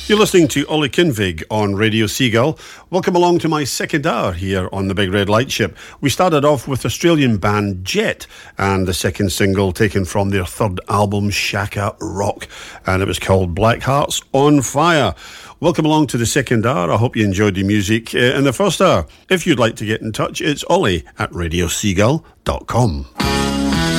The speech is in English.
You're listening to Ollie Kinvig on Radio Seagull. Welcome along to my second hour here on the Big Red Light Ship. We started off with Australian band Jet and the second single taken from their third album, Shaka Rock, and it was called Black Hearts on Fire. Welcome along to the second hour. I hope you enjoyed the music in the first hour. If you'd like to get in touch, it's Ollie at radioseagull.com.